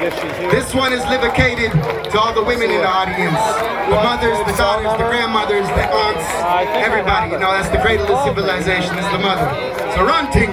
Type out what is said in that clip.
This one is dedicated to all the women in the audience. The mothers, the daughters, the grandmothers, the aunts, everybody. You know, that's the cradle of civilization, is the mother. So run, things.